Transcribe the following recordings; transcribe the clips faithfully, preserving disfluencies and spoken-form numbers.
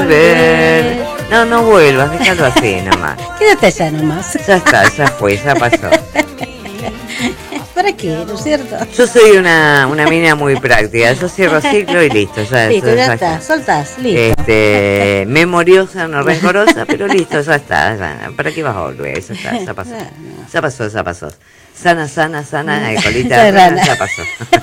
volver. No, no vuelvas, déjalo así nomás. Quédate allá nomás. Ya está, ya fue, ya pasó. ¿Para qué? ¿No es cierto? Yo soy una, una mina muy práctica. Yo cierro ciclo y listo. Ya, listo, ya, ya, ya está, está. soltás, listo. Este, memoriosa, no rencorosa, pero listo, ya está. Ya, ¿para qué vas a volver? Ya está, ya pasó. Ya pasó, ya pasó. Sana, sana, sana, de colita de rana, ya pasó.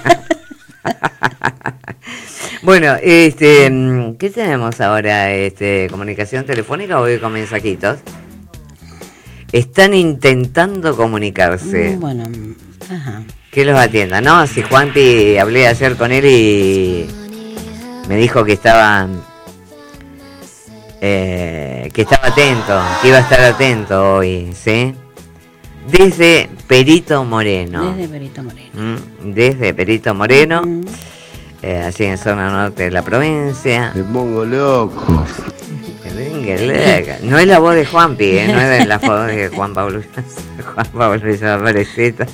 Bueno, este, ¿qué tenemos ahora? Este, ¿comunicación telefónica o voy con mensajitos? Están intentando comunicarse. Bueno, ajá. Que los atienda, ¿no? Si Juanpi, hablé ayer con él y me dijo que estaba eh, que estaba atento, que iba a estar atento hoy, ¿sí? Desde Perito Moreno. Desde Perito Moreno. ¿Mm? Desde Perito Moreno, Uh-huh. eh, así en zona norte de la provincia. Me pongo loco. No es la voz de Juanpi, ¿eh? No es la voz de Juan Pablo. Juan Pablo Vareceta.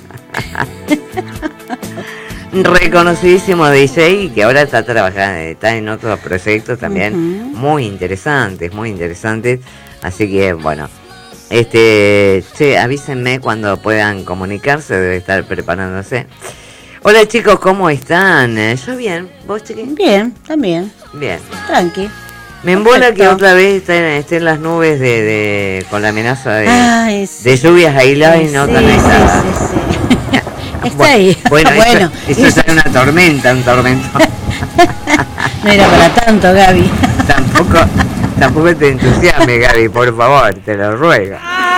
Reconocidísimo D J y que ahora está trabajando, está en otros proyectos también uh-huh. muy interesantes, muy interesantes. Así que bueno, este, che, avísenme cuando puedan comunicarse, debe estar preparándose. Hola chicos, ¿cómo están? Yo bien, ¿vos chiquín? Bien, también. Bien. Tranqui. Me embola que otra vez estén, estén las nubes de, de con la amenaza de, Ay, sí. de lluvias aisladas y no sí, canalizadas. Sí, sí, sí. Está bueno, ahí. Bueno, bueno eso, eso es una tormenta, un tormentón. No era para tanto, Gaby. Tampoco, tampoco te entusiasmes, Gaby, por favor, te lo ruego.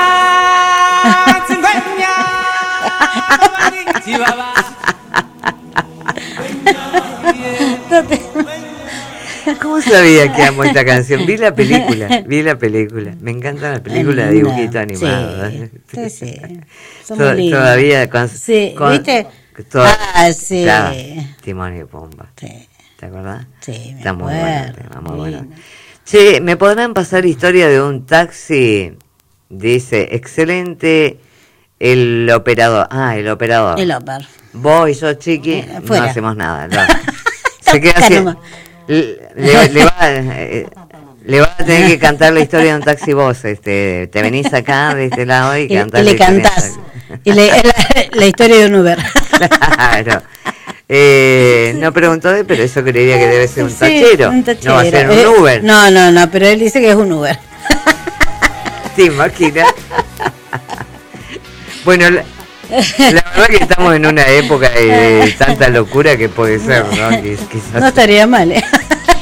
¿Cómo sabía que amo esta canción? Vi la película, vi la película. Me encanta la película de dibujito animado. Sí, sí. Tod- todavía con, sí, con, ¿viste? Todo, ah, sí. Claro, Timón y Pumba. Sí. ¿Te acordás? Sí, me Está muy acuerdo, bueno, tema, muy bueno. bueno. Che, ¿me podrán pasar historia de un taxi? Dice, excelente el operador. Ah, el operador. El oper. Vos y yo, chiqui, Eh, no fuera. hacemos nada. No. Se queda así. nomás. Le, le, le va, eh, le va a tener que cantar la historia de un taxi vos. Este, te venís acá de este lado y, Y, cantás y le la historia de un cantás. taxi. Y le, la, la historia de un Uber. Claro. Eh, no preguntó, de, pero eso creería que debe ser un Sí, tachero. un tachero. No va a ser un Eh, Uber. No, no, no, pero él dice que es un Uber. ¿Te imaginas? Bueno, la, la verdad que estamos en una época de tanta locura que puede ser, ¿no? Quizás, No estaría mal, ¿eh?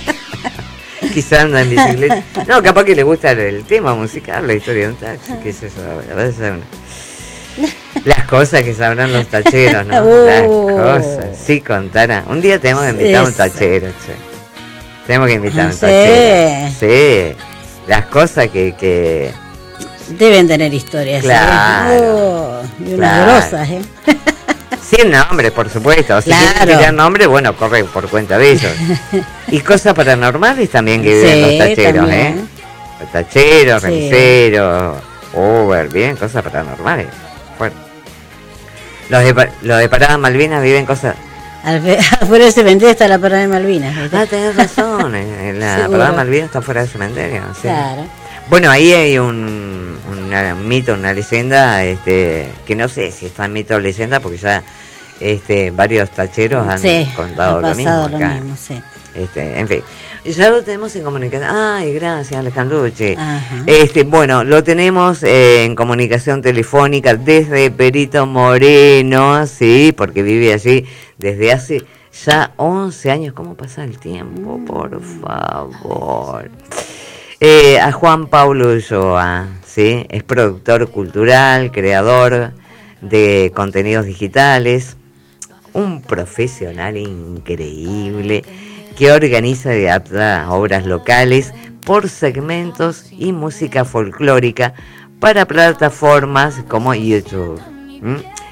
quizás anda en bicicleta. No, capaz que le gusta el, el tema musical, la historia de un taxi, qué es eso. La verdad es una... Las cosas que sabrán los tacheros, ¿no? Uh. Las cosas, sí, contara. Un día tenemos que invitar a un Eso. tachero, che. Tenemos que invitar a un Sí. tachero. Sí. Las cosas que... que... Deben tener historias. Claro, ¿eh? Oh, y unas claro. grosas, ¿eh? Sin nombre, por supuesto. Si Claro. quieren tirar nombre, bueno, corre por cuenta de ellos. Y cosas paranormales también que viven Sí, los tacheros, también. ¿eh? Los tacheros, Sí. remiseros, Uber, bien, cosas paranormales. Bueno. Los de, Pa- los de Parada Malvinas viven cosas... Al fe- Afuera del cementerio está la parada de Malvinas. ¿viste? Ah, tenés razón, eh, la Seguro. Parada Malvinas está fuera del cementerio. Sí. Claro. Bueno, ahí hay un, una- un mito, una leyenda, este, que no sé si está en mito o leyenda, porque ya este, varios tacheros han Sí, contado ha lo mismo pasado lo acá. mismo, sí. Este, en fin, ya lo tenemos en comunicación. Ay, gracias, Alejandrucci. Ajá. Este, bueno, lo tenemos eh, en comunicación telefónica desde Perito Moreno, sí, porque vive allí desde hace ya once años. ¿Cómo pasa el tiempo? Por favor. Eh, a Juan Pablo Ulloa, ¿sí? Es productor cultural, creador de contenidos digitales, un profesional increíble que organiza y adapta obras locales por segmentos y música folclórica para plataformas como YouTube. ¿Mm?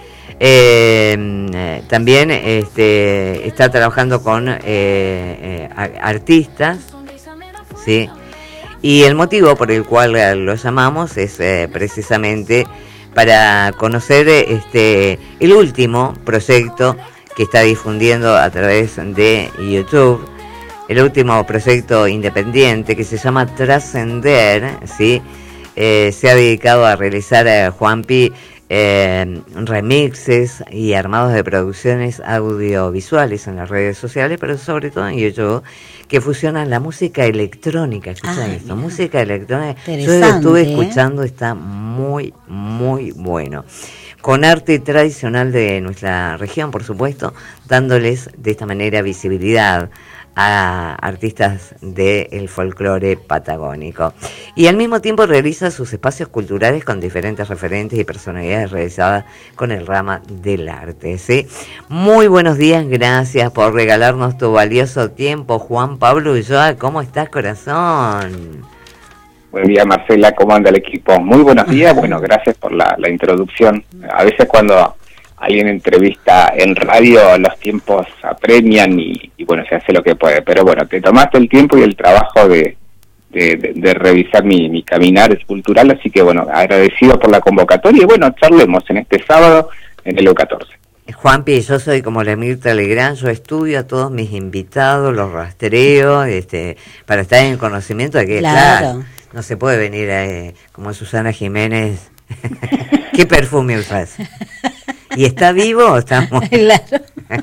Eh, eh, también este, está trabajando con eh, eh, a- artistas, ¿sí? Y el motivo por el cual eh, lo llamamos es eh, precisamente para conocer eh, este el último proyecto que está difundiendo a través de YouTube, el último proyecto independiente que se llama Trascender, ¿sí? Eh, se ha dedicado a realizar a Juanpi eh, remixes y armados de producciones audiovisuales en las redes sociales, pero sobre todo en YouTube, que fusionan la música electrónica. Escuchan ah, esto, mira. Música electrónica. Yo lo estuve ¿eh? escuchando, está muy, muy bueno. Con arte tradicional de nuestra región, por supuesto, dándoles de esta manera visibilidad a artistas del folclore patagónico. Y al mismo tiempo realiza sus espacios culturales con diferentes referentes y personalidades realizadas con el rama del arte, ¿sí? Muy buenos días, gracias por regalarnos tu valioso tiempo, Juan Pablo Ulloa. ¿Cómo estás, corazón? Buen día, Marcela, ¿cómo anda el equipo? Muy buenos días, bueno, gracias por la, la introducción. A veces cuando alguien entrevista en radio, los tiempos apremian y, y bueno, se hace lo que puede. Pero bueno, te tomaste el tiempo y el trabajo de, de, de, de revisar mi, mi caminar cultural, así que bueno, agradecido por la convocatoria y bueno, charlemos en este sábado en el U catorce. Juanpi, yo soy como la Mirta Legrand, yo estudio a todos mis invitados, los rastreo, este, para estar en conocimiento de que, claro, claro no se puede venir eh, como Susana Jiménez. ¿Qué perfume usas? ¿Y está vivo o está muerto? Claro.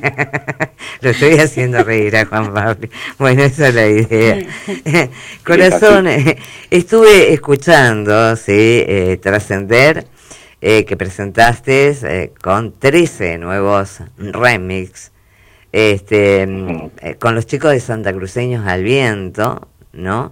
Lo estoy haciendo reír a Juan Pablo. Bueno, esa es la idea. Corazón, eh, estuve escuchando, sí, eh, Trascender, eh, que presentaste eh, con trece nuevos remix, este, eh, con los chicos de Santa Cruceños al Viento, ¿no?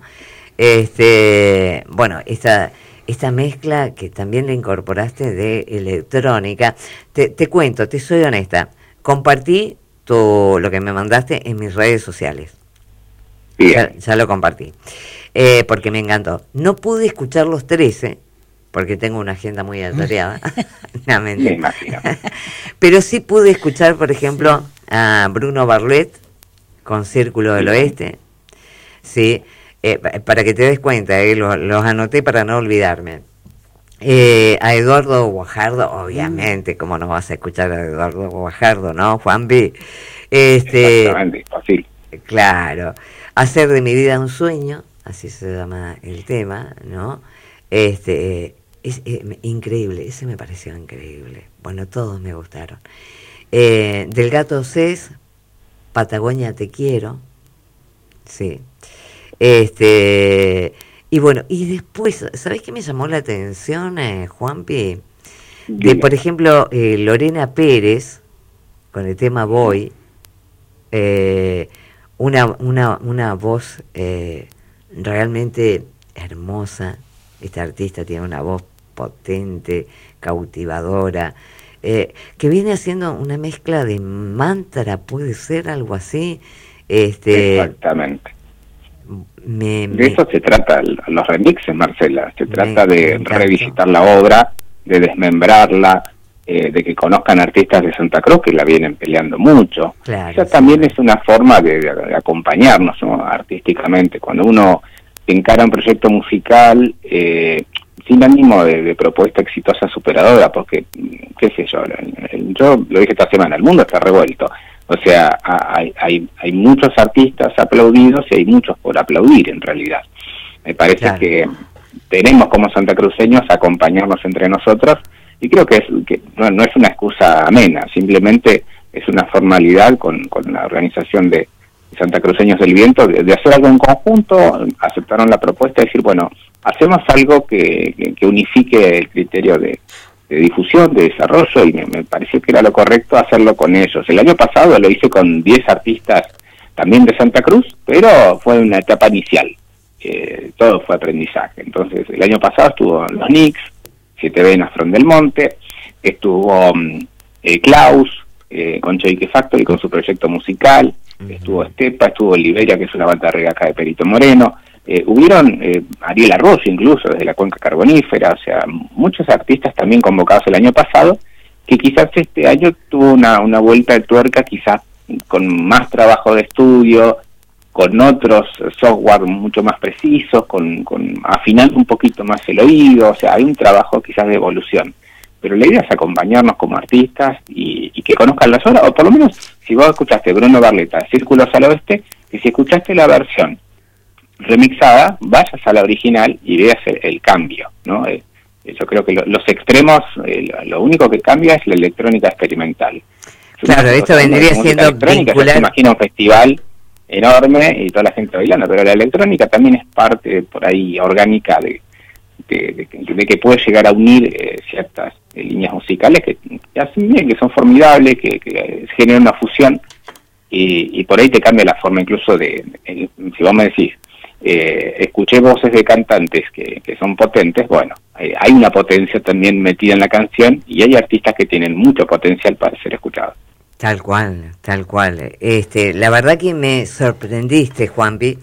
Este, bueno, esta... Esta mezcla que también le incorporaste de electrónica. Te, te cuento, te soy honesta. Compartí tu, lo que me mandaste en mis redes sociales. Ya, ya lo compartí. Eh, porque me encantó. No pude escuchar los trece, porque tengo una agenda muy atareada. No, me imagino. Pero sí pude escuchar, por ejemplo, a Bruno Barlet con Círculo del Oeste. Sí. Eh, para que te des cuenta, eh, los, los anoté para no olvidarme. Eh, a Eduardo Guajardo, obviamente, ¿cómo no vas a escuchar a Eduardo Guajardo, no, Juanpi? Este, Exactamente, fácil. Claro, Hacer de mi vida un sueño, así se llama el tema, ¿no? Este, es, es increíble, ese me pareció increíble. Bueno, todos me gustaron. Eh, del Gato Cés, Patagonia te quiero, sí. Este, y bueno, y después, ¿sabés qué me llamó la atención, eh, Juanpi? De, por ejemplo, eh, Lorena Pérez, con el tema Voy, eh, una, una, una voz eh, realmente hermosa. Esta artista tiene una voz potente, cautivadora, eh, que viene haciendo una mezcla de mantra, puede ser algo así. Este, Exactamente. Me, de eso me... se trata los remixes, Marcela, se trata me, de me revisitar la obra, de desmembrarla, eh, de que conozcan artistas de Santa Cruz que la vienen peleando mucho. Claro, Esa sí. también es una forma de, de, de acompañarnos, ¿no? Artísticamente. Cuando uno encara un proyecto musical eh, sin ánimo de, de propuesta exitosa superadora, porque, qué sé yo, yo lo dije esta semana, el mundo está revuelto. O sea, hay, hay, hay muchos artistas aplaudidos y hay muchos por aplaudir en realidad. Me parece claro. que tenemos como santacruceños acompañarnos entre nosotros y creo que, es, que no, no es una excusa amena, simplemente es una formalidad con, con la organización de Santacruceños del Viento de, de hacer algo en conjunto. Aceptaron la propuesta de decir, bueno, hacemos algo que, que, que unifique el criterio de... de difusión, de desarrollo, y me, me pareció que era lo correcto hacerlo con ellos. El año pasado lo hice con diez artistas también de Santa Cruz, pero fue una etapa inicial. Eh, todo fue aprendizaje. Entonces, el año pasado estuvo los Nix, siete Venas From del Monte, estuvo eh, Klaus, eh, con Choique Factory, con su proyecto musical, uh-huh. estuvo Estepa, estuvo Liberia, que es una banda reggae acá de Perito Moreno, Eh, hubieron eh, Ariel Arroyo incluso desde la cuenca carbonífera, o sea, muchos artistas también convocados el año pasado, que quizás este año tuvo una, una vuelta de tuerca, quizás con más trabajo de estudio, con otros software mucho más precisos, con, con afinando un poquito más el oído, o sea, hay un trabajo quizás de evolución. Pero la idea es acompañarnos como artistas y, y que conozcan las obras, o por lo menos, si vos escuchaste Bruno Barleta, Círculos al Oeste, que si escuchaste la versión remixada, vayas a la original y veas el, el cambio, ¿no? Eh, yo creo que lo, los extremos, eh, lo único que cambia es la electrónica experimental. Claro, esto vendría siendo vincular... Se imagina un festival enorme y toda la gente bailando, pero la electrónica también es parte por ahí orgánica de, de, de, de que puede llegar a unir eh, ciertas eh, líneas musicales que, que hacen bien, que son formidables, que, que generan una fusión y, y por ahí te cambia la forma incluso de, de si vos me decís, eh, escuché voces de cantantes que, que son potentes, bueno, hay, hay una potencia también metida en la canción y hay artistas que tienen mucho potencial para ser escuchados. Tal cual, tal cual. Este, la verdad que me sorprendiste, Juanpi,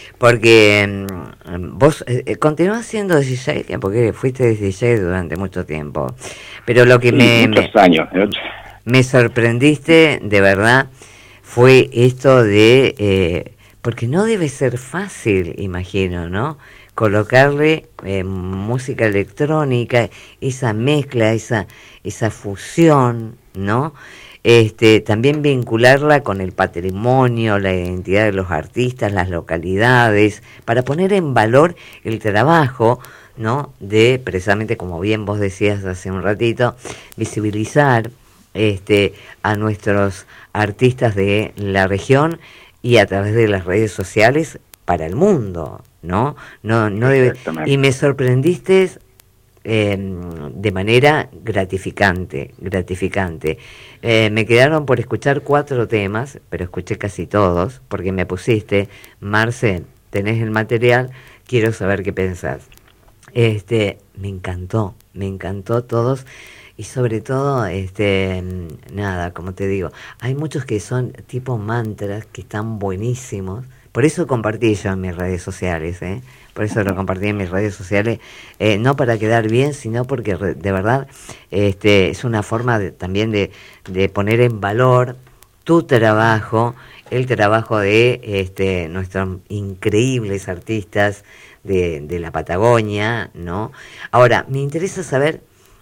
porque um, vos eh, continuás siendo D J, porque fuiste D J durante mucho tiempo, pero lo que sí, me, muchos me, años, ¿eh? me sorprendiste, de verdad, fue esto de, eh, porque no debe ser fácil, imagino, ¿no?, colocarle eh, música electrónica, esa mezcla, esa, esa fusión, ¿no?, Este, también vincularla con el patrimonio, la identidad de los artistas, las localidades, para poner en valor el trabajo, ¿no?, de, precisamente como bien vos decías hace un ratito, visibilizar este, a nuestros artistas de la región y a través de las redes sociales para el mundo, ¿no? No, no debe, y me sorprendiste Eh, de manera gratificante, gratificante. Eh, me quedaron por escuchar cuatro temas, pero escuché casi todos, porque me pusiste, Marce, tenés el material, quiero saber qué pensás. Este, me encantó, me encantó todos, y sobre todo, este, nada, como te digo, hay muchos que son tipo mantras, que están buenísimos, por eso compartí yo en mis redes sociales, ¿eh? Por eso lo compartí en mis redes sociales, eh, no para quedar bien, sino porque de verdad este, es una forma de, también de, de poner en valor tu trabajo, el trabajo de este, nuestros increíbles artistas de, de la Patagonia, ¿no? Ahora, me interesa saber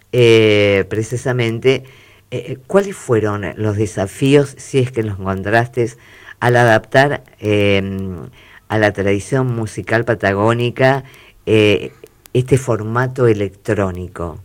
eh, precisamente eh, cuáles fueron los desafíos, si es que los encontraste, al adaptar eh, a la tradición musical patagónica eh, este formato electrónico.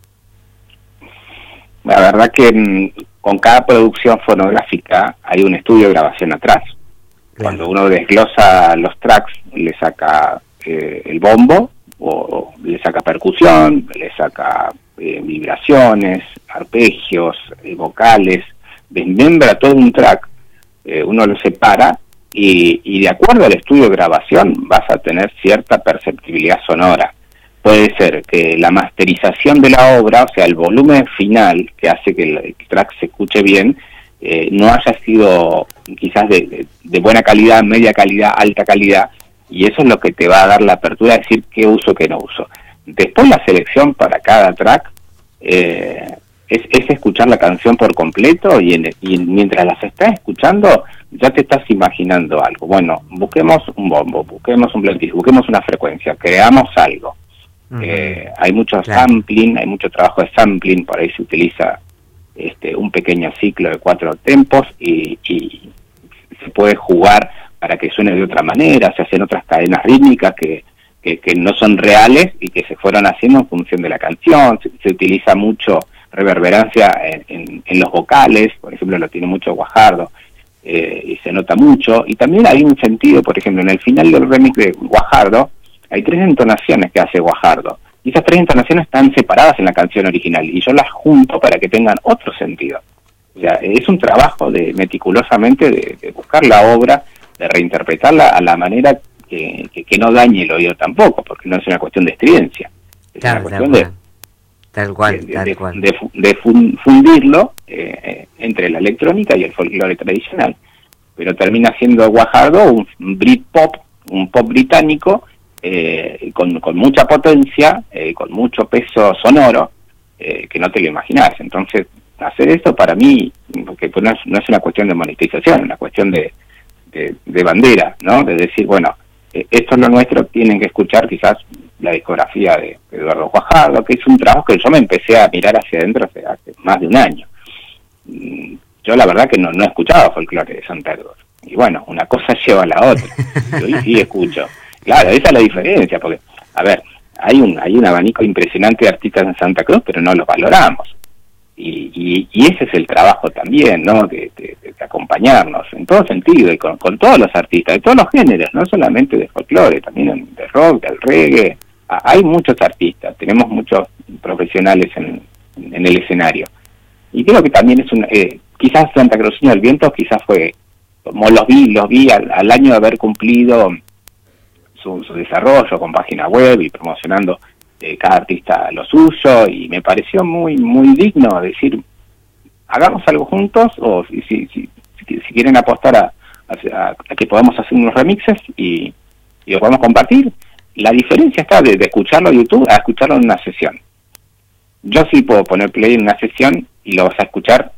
La verdad que mm, con cada producción fonográfica hay un estudio de grabación atrás. Claro. Cuando uno desglosa los tracks, le saca eh, el bombo, o, o le saca percusión, le saca eh, vibraciones, arpegios, eh, vocales, desmembra todo un track, eh, uno lo separa, Y, y de acuerdo al estudio de grabación vas a tener cierta perceptibilidad sonora. Puede ser que la masterización de la obra, o sea, el volumen final que hace que el, el track se escuche bien, eh, no haya sido quizás de, de, de buena calidad, media calidad, alta calidad, y eso es lo que te va a dar la apertura a decir qué uso, qué no uso. Después la selección para cada track eh, es, es escuchar la canción por completo y, en, y mientras las estás escuchando ya te estás imaginando algo. Bueno, busquemos un bombo, busquemos un blend, busquemos una frecuencia, creamos algo. Uh-huh. Eh, hay mucho claro. sampling, hay mucho trabajo de sampling, por ahí se utiliza este un pequeño ciclo de cuatro tempos y, y se puede jugar para que suene de otra manera, se hacen otras cadenas rítmicas que, que, que no son reales y que se fueron haciendo en función de la canción, se, se utiliza mucho reverberancia en, en, en los vocales, por ejemplo lo tiene mucho Guajardo, Eh, y se nota mucho, y también hay un sentido, por ejemplo, en el final del remix de Guajardo, hay tres entonaciones que hace Guajardo, y esas tres entonaciones están separadas en la canción original, y yo las junto para que tengan otro sentido. O sea, es un trabajo de meticulosamente de, de buscar la obra, de reinterpretarla a la manera que, que, que no dañe el oído tampoco, porque no es una cuestión de estridencia, es claro, una cuestión de... Tal cual, de, tal de, cual. de, de fundirlo eh, entre la electrónica y el folclore tradicional. Pero termina siendo Guajardo un, un Britpop, un pop británico, eh, con, con mucha potencia, eh, con mucho peso sonoro, eh, que no te lo imaginás. Entonces, hacer esto para mí, porque no es, no es una cuestión de monetización, es una cuestión de, de, de bandera, ¿no? De decir, bueno, eh, esto es lo nuestro, tienen que escuchar quizás la discografía de Eduardo Guajardo, que es un trabajo que yo me empecé a mirar hacia adentro hace, hace más de un año. Yo la verdad que no, no he escuchado folclore de Santa Cruz. Y bueno, una cosa lleva a la otra. Y hoy sí escucho. Claro, esa es la diferencia, porque, a ver, hay un hay un abanico impresionante de artistas en Santa Cruz, pero no los valoramos. Y, y, y ese es el trabajo también, ¿no? De, de, de acompañarnos en todo sentido, y con, con todos los artistas, de todos los géneros, no solamente de folclore, también de rock, del reggae. Hay muchos artistas, tenemos muchos profesionales en, en el escenario. Y creo que también es un... Eh, quizás Santa Cruceños del Viento quizás fue, como los vi, los vi al, al año de haber cumplido su, su desarrollo con página web y promocionando Eh, cada artista lo suyo, y me pareció muy muy digno decir, hagamos algo juntos, o si si, si, si, si quieren apostar a, a, a que podamos hacer unos remixes y, y lo podemos compartir. La diferencia está de, de escucharlo en YouTube a escucharlo en una sesión. Yo sí puedo poner play en una sesión y lo vas a escuchar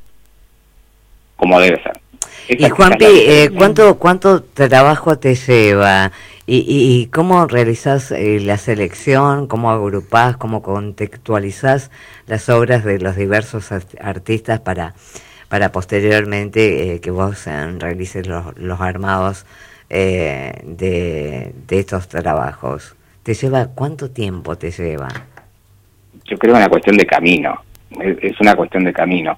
como debe ser. Esa y Juanpi, eh, ¿cuánto, ¿cuánto trabajo te lleva? ¿Y, y, y cómo realizás eh, la selección? ¿Cómo agrupás? ¿Cómo contextualizás las obras de los diversos artistas para, para posteriormente eh, que vos eh, realices los, los armados eh, de, de estos trabajos? ¿Te lleva cuánto tiempo te lleva? Yo creo que es una cuestión de camino. Es, es una cuestión de camino.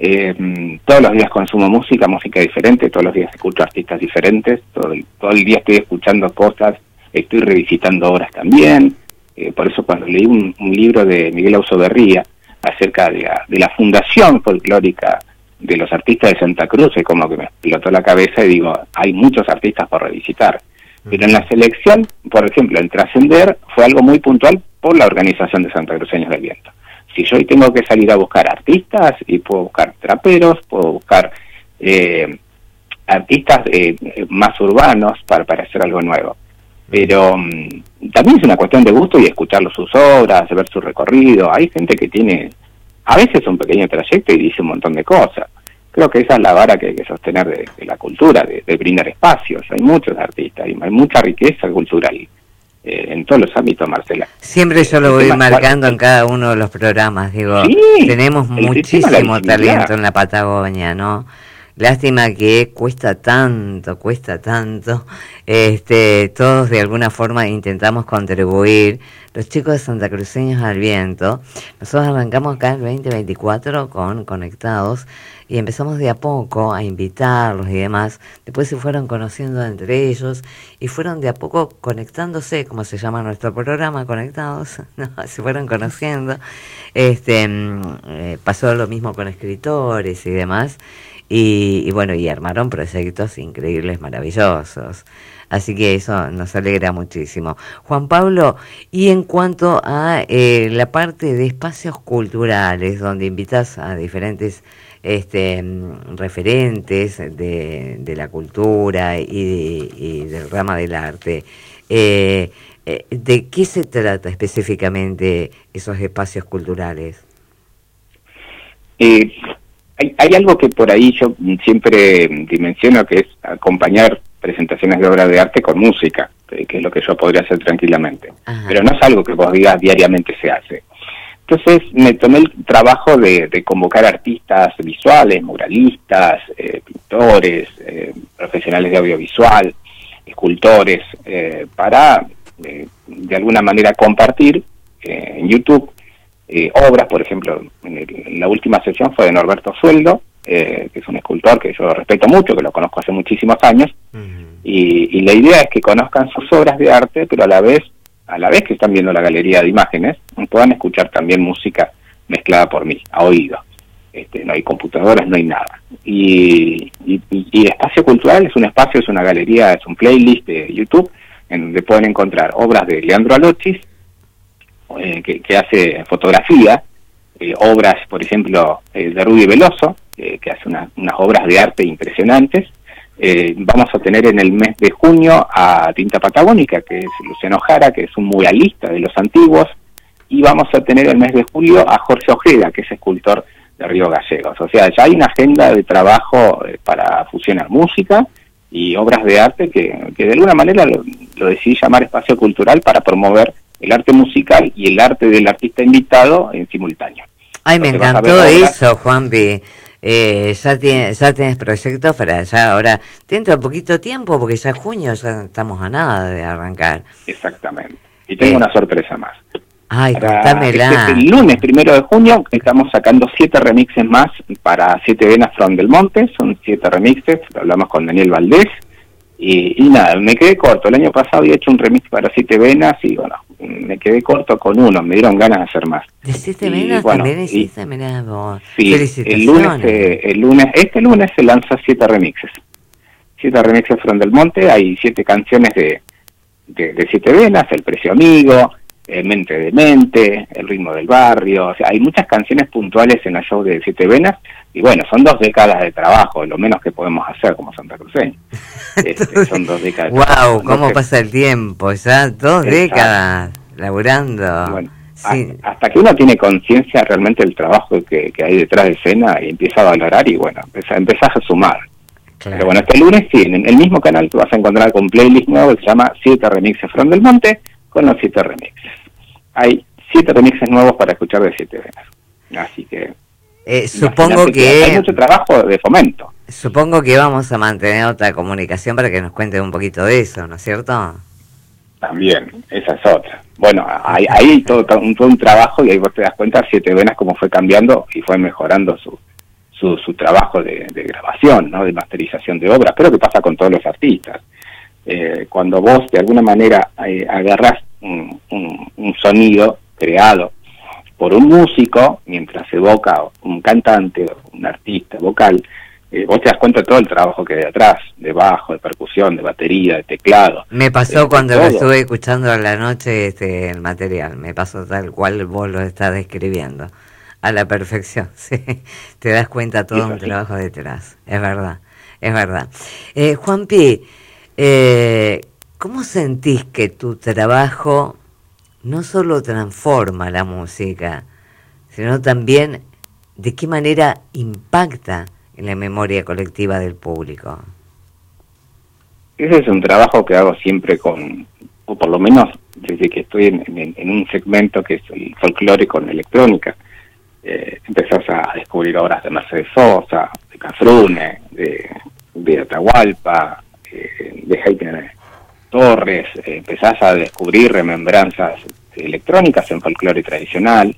Eh, todos los días consumo música, música diferente, todos los días escucho artistas diferentes, todo el, todo el día estoy escuchando cosas, estoy revisitando obras también. Eh, por eso cuando leí un, un libro de Miguel Ausoberría acerca de la, de la fundación folclórica de los artistas de Santa Cruz, es como que me explotó la cabeza y digo, hay muchos artistas por revisitar. Pero en la selección, por ejemplo, el Trascender fue algo muy puntual por la organización de Santa Cruceños del Viento. Si yo hoy tengo que salir a buscar artistas, y puedo buscar traperos, puedo buscar eh, artistas eh, más urbanos para, para hacer algo nuevo. Pero um, también es una cuestión de gusto y escuchar sus obras, ver su recorrido. Hay gente que tiene a veces un pequeño trayecto y dice un montón de cosas. Creo que esa es la vara que hay que sostener de, de la cultura, de, de brindar espacios. Hay muchos artistas, hay, hay mucha riqueza cultural. Eh, en todos los ámbitos, Marcela. Siempre yo lo voy marcando en cada uno de los programas, digo, sí, tenemos muchísimo talento en la Patagonia, ¿no? Lástima que cuesta tanto, cuesta tanto, este, todos de alguna forma intentamos contribuir. Los chicos de Santa Cruceños al Viento, nosotros arrancamos acá el veinte veinticuatro con Conectados y empezamos de a poco a invitarlos y demás. Después se fueron conociendo entre ellos y fueron de a poco conectándose, como se llama nuestro programa, Conectados, ¿no? Se fueron conociendo. Este, eh, pasó lo mismo con escritores y demás. Y, y bueno, y armaron proyectos increíbles, maravillosos. Así que eso nos alegra muchísimo. Juan Pablo, y en cuanto a eh, la parte de espacios culturales, donde invitas a diferentes este, referentes de, de la cultura y, de, y del rama del arte, eh, eh, ¿de qué se trata específicamente esos espacios culturales? Eh... Hay, hay algo que por ahí yo siempre dimensiono, que es acompañar presentaciones de obras de arte con música, que es lo que yo podría hacer tranquilamente. Ajá. Pero no es algo que vos digas diariamente se hace. Entonces me tomé el trabajo de, de convocar artistas visuales, muralistas, eh, pintores, eh, profesionales de audiovisual, escultores, eh, para eh, de alguna manera compartir eh, en YouTube Eh, obras. Por ejemplo, en, el, en la última sesión fue de Norberto Sueldo, eh, que es un escultor que yo respeto mucho, que lo conozco hace muchísimos años, uh-huh. y, y la idea es que conozcan sus obras de arte, pero a la vez, a la vez que están viendo la galería de imágenes, puedan escuchar también música mezclada por mí, a oído. Este, no hay computadoras, no hay nada. Y, y, y Espacio Cultural es un espacio, es una galería, es un playlist de YouTube, en donde pueden encontrar obras de Leandro Alochis, Eh, que, que hace fotografía, eh, obras, por ejemplo, eh, de Rudy Veloso, eh, que hace una, unas obras de arte impresionantes. Eh, vamos a tener en el mes de junio a Tinta Patagónica, que es Luciano Jara, que es un muralista de los antiguos, y vamos a tener el mes de julio a Jorge Ojeda, que es escultor de Río Gallegos. O sea, ya hay una agenda de trabajo eh, para fusionar música y obras de arte que, que de alguna manera lo, lo decidí llamar Espacio Cultural para promover el arte musical y el arte del artista invitado en simultáneo. Ay, me encantó eso, Juanpi. Eh, ya, tiene, ya tienes proyectos para ya ahora, dentro de poquito tiempo, porque ya es junio, ya estamos a nada de arrancar. Exactamente. Y tengo eh. una sorpresa más. Ay, contámela. Este, el lunes primero de junio estamos sacando siete remixes más para Siete Venas from Del Monte. Son siete remixes, hablamos con Daniel Valdés. Y, y nada, me quedé corto. El año pasado había hecho un remix para Siete Venas y bueno, me quedé corto con uno. Me dieron ganas de hacer más. ¿De Siete Venas bueno, también hiciste? Mirá vos. Sí, el lunes, eh, el lunes, este lunes se lanza siete remixes. Siete remixes from Del Monte. Hay siete canciones de, de, de Siete Venas, El Precio Amigo, eh, Mente de Mente, El Ritmo del Barrio. O sea, hay muchas canciones puntuales en el show de Siete Venas. Y bueno, son dos décadas de trabajo, lo menos que podemos hacer como santacruceños. Este, son dos décadas. ¡Wow! De ¿Cómo Entonces, pasa el tiempo? Ya dos exacto. décadas laburando. Bueno, sí. a, hasta que uno tiene conciencia realmente del trabajo que, que hay detrás de escena y empieza a valorar y bueno, empieza, empezás a sumar. Claro. Pero bueno, este lunes sí, en el mismo canal que vas a encontrar con playlist nuevo que se llama Siete Remixes from Del Monte con los siete remixes. Hay siete remixes nuevos para escuchar de Siete Venas. Así que... Eh, supongo que, que hay mucho trabajo de fomento. Supongo que vamos a mantener otra comunicación para que nos cuente un poquito de eso, ¿no es cierto? También, esa es otra. Bueno, hay, hay todo, todo, un, todo un trabajo y ahí vos te das cuenta Siete Venas cómo fue cambiando y fue mejorando su su, su trabajo de, de grabación, ¿no? De masterización de obras. Pero que pasa con todos los artistas. Eh, cuando vos de alguna manera eh, agarrás un, un, un sonido creado por un músico, mientras evoca un cantante, un artista vocal, eh, vos te das cuenta de todo el trabajo que hay atrás, de bajo, de percusión, de batería, de teclado. Me pasó eh, cuando lo estuve escuchando a la noche este, el material, me pasó tal cual vos lo estás describiendo, a la perfección, sí. Te das cuenta todo un trabajo detrás, es verdad, es verdad. Eh, Juanpi, eh, ¿cómo sentís que tu trabajo no solo transforma la música, sino también de qué manera impacta en la memoria colectiva del público? Ese es un trabajo que hago siempre con, o por lo menos desde que estoy en, en, en un segmento que es el folclore con electrónica. Eh, empezás a descubrir obras de Mercedes Sosa, de Cafrune, de, de Atahualpa, eh, de Heiner Torres, eh, empezás a descubrir remembranzas electrónicas en folclore tradicional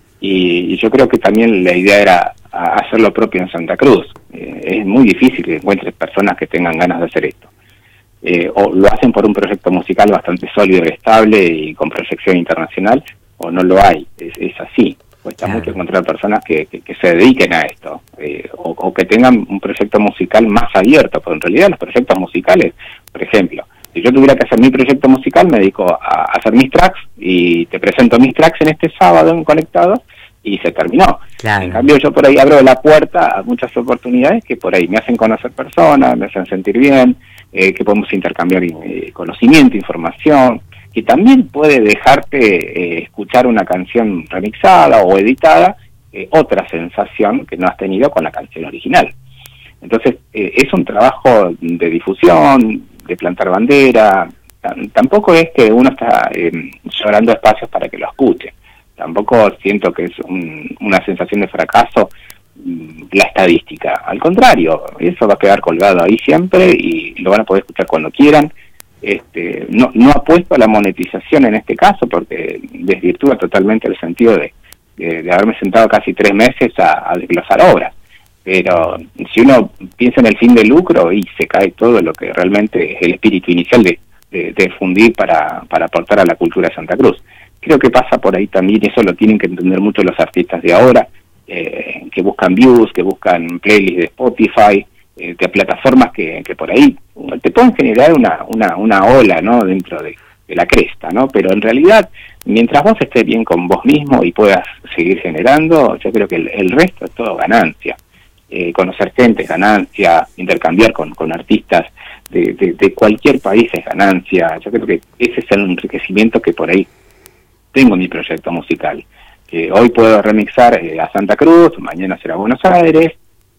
y, y yo creo que también la idea era hacer lo propio en Santa Cruz. Eh, es muy difícil que encuentres personas que tengan ganas de hacer esto. Eh, o lo hacen por un proyecto musical bastante sólido y estable y con proyección internacional, o no lo hay, es, es así. Cuesta claro. mucho encontrar personas que, que, que se dediquen a esto, eh, o, o que tengan un proyecto musical más abierto, porque en realidad los proyectos musicales, por ejemplo, si yo tuviera que hacer mi proyecto musical, me dedico a hacer mis tracks y te presento mis tracks en este sábado en Conectados y se terminó. Claro. En cambio yo por ahí abro la puerta a muchas oportunidades que por ahí me hacen conocer personas, me hacen sentir bien, eh, que podemos intercambiar eh, conocimiento, información, que también puede dejarte eh, escuchar una canción remixada o editada, eh, otra sensación que no has tenido con la canción original. Entonces eh, es un trabajo de difusión, de plantar bandera. Tampoco es que uno está eh, llorando espacios para que lo escuche. Tampoco siento que es un, una sensación de fracaso la estadística. Al contrario, eso va a quedar colgado ahí siempre y lo van a poder escuchar cuando quieran. Este, no, no apuesto a la monetización en este caso porque desvirtúa totalmente el sentido de, de, de haberme sentado casi tres meses a, a desglosar obras. Pero si uno piensa en el fin de lucro y se cae todo lo que realmente es el espíritu inicial de, de, de fundir para, para aportar a la cultura de Santa Cruz. Creo que pasa por ahí también, eso lo tienen que entender mucho los artistas de ahora, eh, que buscan views, que buscan playlists de Spotify, eh, de plataformas que, que por ahí te pueden generar una, una, una ola, ¿no? Dentro de, de la cresta, ¿no? Pero en realidad, mientras vos estés bien con vos mismo y puedas seguir generando, yo creo que el, el resto es todo ganancia. Eh, conocer gente es ganancia, intercambiar con, con artistas de, de, de cualquier país es ganancia. Yo creo que ese es el enriquecimiento que por ahí tengo en mi proyecto musical. Que hoy puedo remixar eh, a Santa Cruz, mañana será Buenos Aires,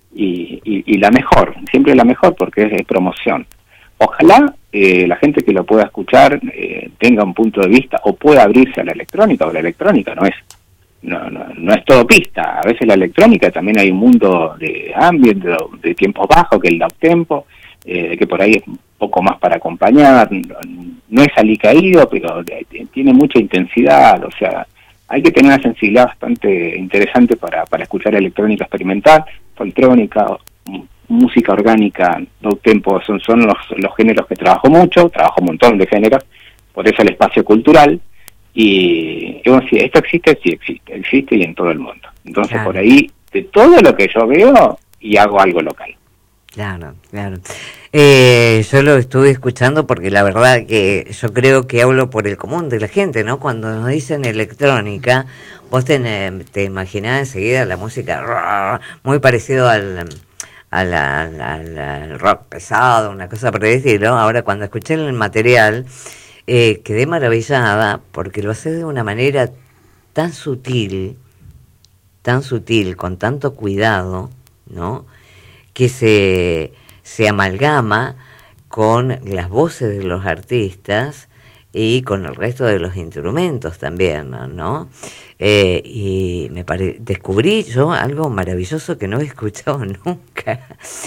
y, y, y la mejor, siempre la mejor porque es, es promoción. Ojalá eh, la gente que lo pueda escuchar eh, tenga un punto de vista o pueda abrirse a la electrónica, o la electrónica no es no, no, no es todo pista. A veces la electrónica también hay un mundo de ambient, de, de tiempos bajos, que el uptempo, eh, que por ahí es un poco más para acompañar, no, no es alicaído, pero tiene mucha intensidad, o sea, hay que tener una sensibilidad bastante interesante para, para escuchar electrónica experimental, foltrónica, música orgánica, uptempo, son, son los, los géneros que trabajo mucho, trabajo un montón de géneros, por eso el espacio cultural. Y, y bueno, si esto existe, sí existe, existe y en todo el mundo. Entonces, claro, por ahí, de todo lo que yo veo, y hago algo local. Claro, claro. Eh, yo lo estuve escuchando porque la verdad que yo creo que hablo por el común de la gente, ¿no? Cuando nos dicen electrónica, vos te, te imaginás enseguida la música muy parecido al, al, al, al, al rock pesado, una cosa por el estilo. Ahora, cuando escuché el material, Eh, quedé maravillada porque lo hace de una manera tan sutil, tan sutil, con tanto cuidado, ¿no? Que se, se amalgama con las voces de los artistas y con el resto de los instrumentos también, ¿no? Eh, y me pare... descubrí yo algo maravilloso que no he escuchado nunca.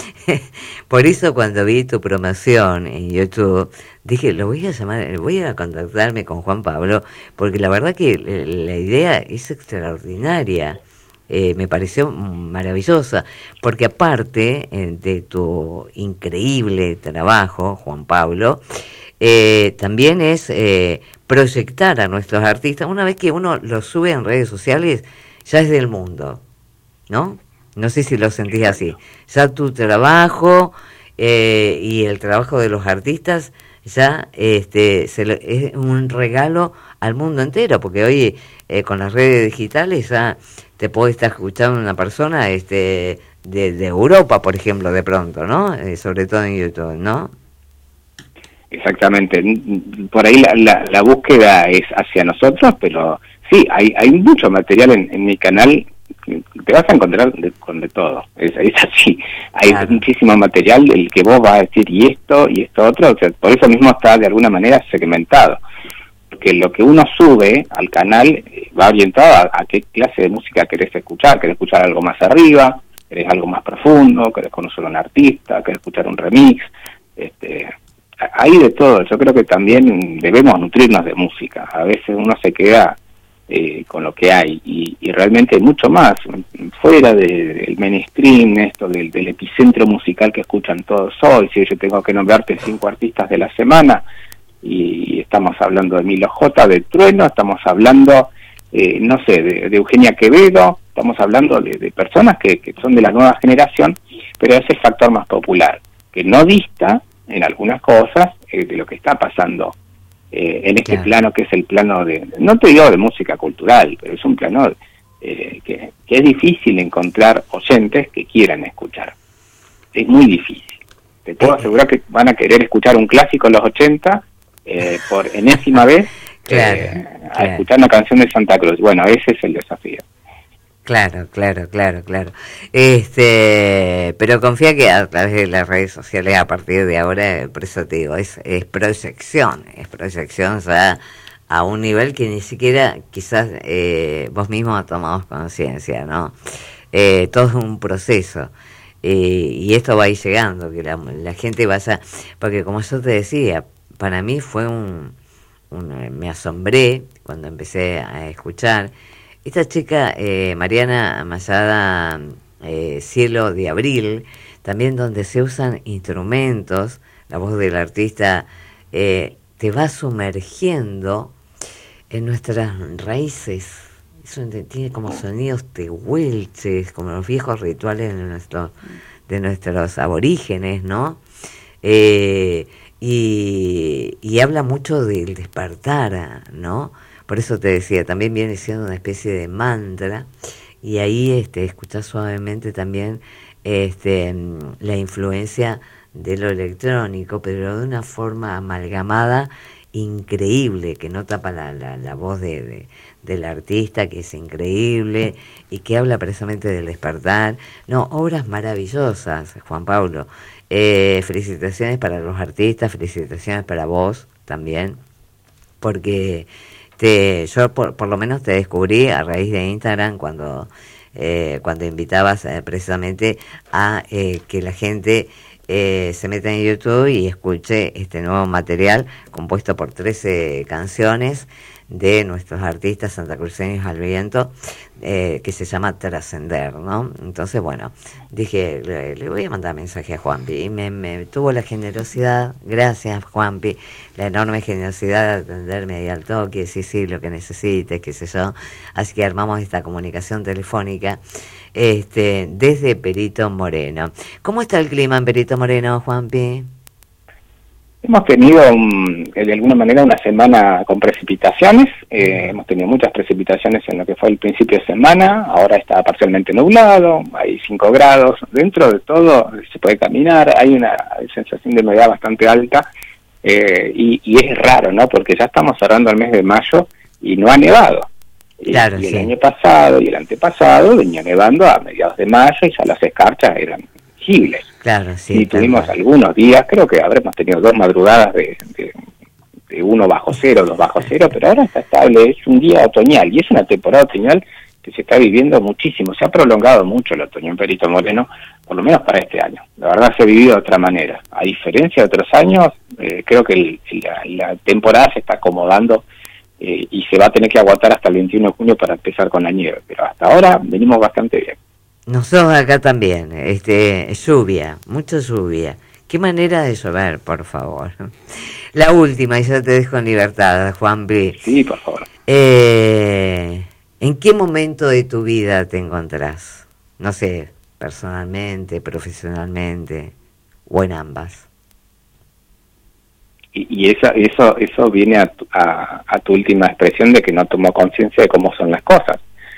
Por eso cuando vi tu promoción en YouTube, dije, lo voy a llamar, voy a contactarme con Juan Pablo, porque la verdad que la idea es extraordinaria. Eh, me pareció maravillosa, porque aparte eh, de tu increíble trabajo, Juan Pablo, eh, también es eh, proyectar a nuestros artistas. Una vez que uno los sube en redes sociales, ya es del mundo, ¿no? No sé si lo sentís así. Ya tu trabajo eh, y el trabajo de los artistas ya este se lo, es un regalo al mundo entero, porque hoy eh, con las redes digitales ya te puede estar escuchando una persona este de, de Europa, por ejemplo, de pronto, ¿no? Eh, sobre todo en YouTube, ¿no? Exactamente, por ahí la, la, la búsqueda es hacia nosotros, pero sí, hay, hay mucho material en, en mi canal, te vas a encontrar de, con de todo, es, es así, hay claro. muchísimo material del que vos vas a decir y esto y esto otro, o sea, por eso mismo está de alguna manera segmentado, porque lo que uno sube al canal va orientado a, a qué clase de música querés escuchar, querés escuchar algo más arriba, querés algo más profundo, querés conocer a un artista, querés escuchar un remix, este... hay de todo. Yo creo que también debemos nutrirnos de música. A veces uno se queda eh, con lo que hay y, y realmente hay mucho más fuera de, del mainstream, esto del, del epicentro musical que escuchan todos hoy. Si yo tengo que nombrarte cinco artistas de la semana y estamos hablando de Milo J, de Trueno, estamos hablando eh, no sé, de, de Eugenia Quevedo, estamos hablando de, de personas que, que son de la nueva generación, pero ese factor más popular que no dista en algunas cosas eh, de lo que está pasando eh, en este claro. plano, que es el plano de, no te digo de música cultural, pero es un plano eh, que, que es difícil encontrar oyentes que quieran escuchar. Es muy difícil. Te puedo asegurar que van a querer escuchar un clásico de los ochenta eh, por enésima vez claro, eh, a claro. escuchar una canción de Santa Cruz. Bueno, ese es el desafío. Claro, claro, claro, claro. Este, pero confía que a través de las redes sociales a partir de ahora, por eso te digo, es, es proyección, es proyección, o sea, a un nivel que ni siquiera quizás eh, vos mismo tomamos conciencia, ¿no? Eh, todo es un proceso. Eh, y esto va a ir llegando, que la, la gente vaya, porque como yo te decía, para mí fue un, un me asombré cuando empecé a escuchar. Esta chica, eh, Mariana Mayada, eh, Cielo de Abril, también donde se usan instrumentos, la voz del artista eh, te va sumergiendo en nuestras raíces. Eso tiene como sonidos tehuelches, como los viejos rituales de, nuestro, de nuestros aborígenes, ¿no? Eh, y, y habla mucho del despertar, ¿no? Por eso te decía, también viene siendo una especie de mantra, y ahí este, escuchás suavemente también este, la influencia de lo electrónico, pero de una forma amalgamada increíble, que no tapa la, la, la voz de, de, del artista, que es increíble, y que habla precisamente del despertar. No, obras maravillosas, Juan Pablo. Eh, felicitaciones para los artistas, felicitaciones para vos también, porque Este, yo por, por lo menos te descubrí a raíz de Instagram cuando, eh, cuando invitabas eh, precisamente a eh, que la gente eh, se meta en YouTube y escuche este nuevo material compuesto por trece canciones de nuestros artistas santacruceños al viento, eh, que se llama Trascender, ¿no? Entonces, bueno, dije, le, le voy a mandar mensaje a Juanpi, y me, me tuvo la generosidad, gracias Juanpi, la enorme generosidad de atenderme ahí al toque, sí, sí, lo que necesites, qué sé yo, así que armamos esta comunicación telefónica este, desde Perito Moreno. ¿Cómo está el clima en Perito Moreno, Juanpi? Hemos tenido, um, de alguna manera, una semana con precipitaciones. Eh, hemos tenido muchas precipitaciones en lo que fue el principio de semana. Ahora está parcialmente nublado, hay cinco grados. Dentro de todo se puede caminar, hay una sensación de humedad bastante alta. Eh, y, y es raro, ¿no? Porque ya estamos cerrando el mes de mayo y no ha nevado. Claro, y, y el sí. año pasado y el antepasado venía nevando a mediados de mayo y ya las escarchas eran visibles. Claro, sí. Y tuvimos algunos días, creo que habremos tenido dos madrugadas de, de, de uno bajo cero, dos bajo cero, pero ahora está estable, es un día otoñal, y es una temporada otoñal que se está viviendo muchísimo, se ha prolongado mucho el otoño en Perito Moreno, por lo menos para este año. La verdad se ha vivido de otra manera. A diferencia de otros años, eh, creo que el, la, la temporada se está acomodando eh, y se va a tener que aguantar hasta el veintiuno de junio para empezar con la nieve, pero hasta ahora venimos bastante bien. Nosotros acá también, este, lluvia, mucha lluvia. Qué manera de llover, por favor. La última, y ya te dejo en libertad, Juan B. Sí, por favor. Eh, ¿En qué momento de tu vida te encontrás? No sé, personalmente, profesionalmente, o en ambas. Y, y eso, eso, eso viene a tu, a, a tu última expresión de que no tomó conciencia de cómo son las cosas.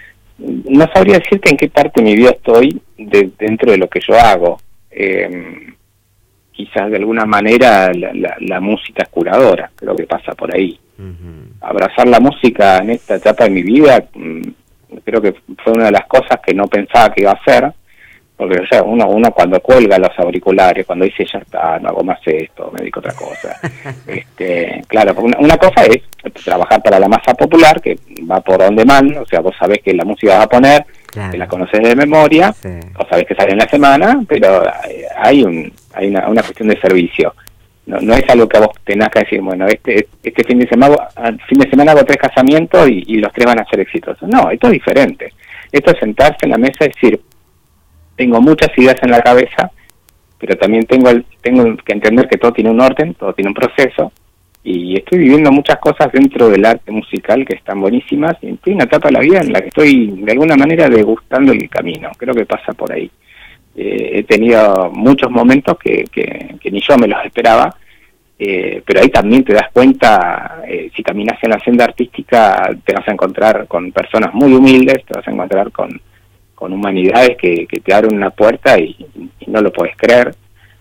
No sabría decirte en qué parte de mi vida estoy de, dentro de lo que yo hago. Eh, quizás de alguna manera la, la, la música es curadora, creo que pasa por ahí. Uh-huh. Abrazar la música en esta etapa de mi vida, mmm, creo que fue una de las cosas que no pensaba que iba a hacer, porque o sea, uno, uno cuando cuelga los auriculares, cuando dice ya está, no hago más esto, me dedico a otra cosa. este, claro, una, una cosa es trabajar para la masa popular, que va por on demand, o sea, vos sabés que la música vas a poner, claro, que la conoces de memoria, sí, o sabés que sale en la semana, pero hay un hay una, una cuestión de servicio. No, no es algo que vos tengas que decir, bueno, este este fin de semana fin de semana hago tres casamientos y, y los tres van a ser exitosos. No, esto es diferente. Esto es sentarse en la mesa y decir, tengo muchas ideas en la cabeza, pero también tengo el, tengo que entender que todo tiene un orden, todo tiene un proceso, y estoy viviendo muchas cosas dentro del arte musical que están buenísimas, y estoy en una etapa de la vida en la que estoy de alguna manera degustando el camino, creo que pasa por ahí. Eh, he tenido muchos momentos que, que, que ni yo me los esperaba, eh, pero ahí también te das cuenta, eh, si caminas en la senda artística, te vas a encontrar con personas muy humildes, te vas a encontrar con con humanidades que, que te abren una puerta y, y no lo puedes creer,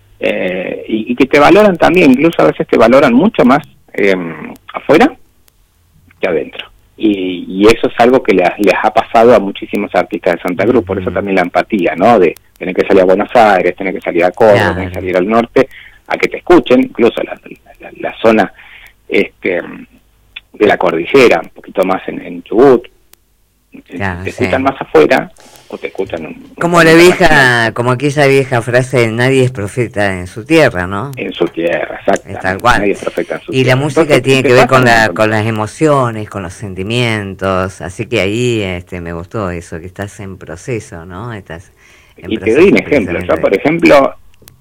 eh, y, y que te valoran también, incluso a veces te valoran mucho más eh, afuera que adentro. Y, y eso es algo que les, les ha pasado a muchísimos artistas de Santa Cruz, por eso también la empatía, ¿no? De tener que salir a Buenos Aires, tener que salir a Córdoba, claro, tener que salir al norte, a que te escuchen, incluso la, la, la zona este, de la cordillera, un poquito más en, en Chubut, claro, te escuchan sí. más afuera o te escuchan un, como un la vieja, como aquella vieja frase, nadie es profeta en su tierra, ¿no? En su tierra, exacto. Tal cual. Nadie es profeta en su y tierra. La música Entonces, tiene que ver con la, con las emociones, con los sentimientos, así que ahí este me gustó eso, que estás en proceso, ¿no? Estás en y proceso, te doy un ejemplo. Yo, por ejemplo,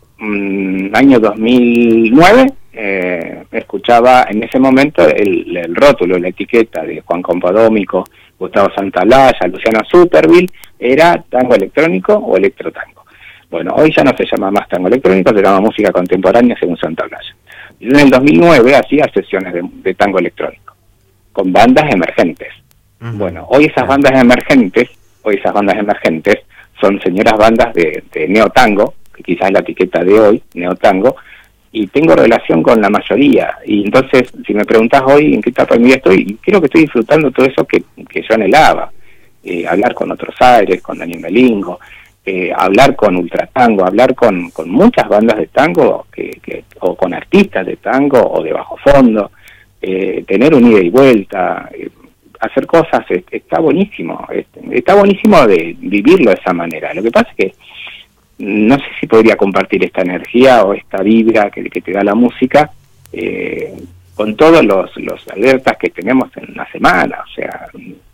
mmm, año dos mil nueve eh, escuchaba en ese momento el, el rótulo, la etiqueta de Juan Compadómico, Gustavo Santaolalla, Luciano Superville, era tango electrónico o electrotango. Bueno, hoy ya no se llama más tango electrónico, se llama música contemporánea según Santaolalla. Yo en el dos mil nueve hacía sesiones de, de tango electrónico, con bandas emergentes. Uh-huh. Bueno, hoy esas bandas emergentes, hoy esas bandas emergentes son señoras bandas de, de neotango, que quizás es la etiqueta de hoy, neotango, y tengo relación con la mayoría, y entonces si me preguntás hoy en qué etapa de mi vida estoy, creo que estoy disfrutando todo eso que, que yo anhelaba, eh, hablar con Otros Aires, con Daniel Melingo, eh, hablar con Ultratango, hablar con, con muchas bandas de tango, que, que o con artistas de tango o de bajo fondo, eh, tener un ida y vuelta, eh, hacer cosas, eh, está buenísimo, eh, está buenísimo de vivirlo de esa manera. Lo que pasa es que no sé si podría compartir esta energía o esta vibra que, que te da la música eh, con todos los, los alertas que tenemos en una semana, o sea...